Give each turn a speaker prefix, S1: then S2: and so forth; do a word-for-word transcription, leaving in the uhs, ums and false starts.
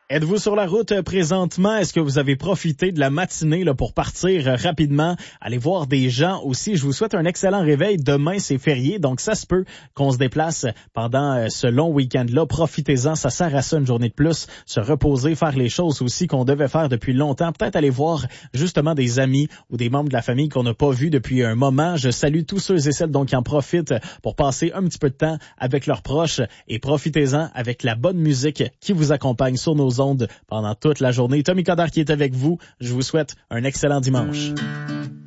S1: Êtes-vous sur la route présentement? Est-ce que vous avez profité de la matinée là, pour partir rapidement, aller voir des gens aussi? Je vous souhaite un excellent réveil. Demain, c'est férié, donc ça se peut qu'on se déplace pendant ce long week-end-là. Profitez-en, ça sert à ça une journée de plus. Se reposer, faire les choses aussi qu'on devait faire depuis longtemps. Peut-être aller voir justement des amis ou des membres de la famille qu'on n'a pas vus depuis un moment. Je salue tous ceux et celles donc qui en profitent pour passer un petit peu de temps avec leurs proches et profitez-en avec la bonne musique qui vous accompagne sur nos ondes pendant toute la journée. Tommy Coderre qui est avec vous. Je vous souhaite un excellent dimanche.